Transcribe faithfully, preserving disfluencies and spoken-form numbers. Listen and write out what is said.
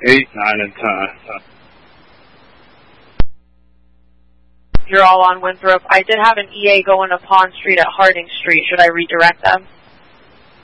eight, nine, and ten. You're all on Winthrop. I did have an E A going to Pond Street at Harding Street. Should I redirect them?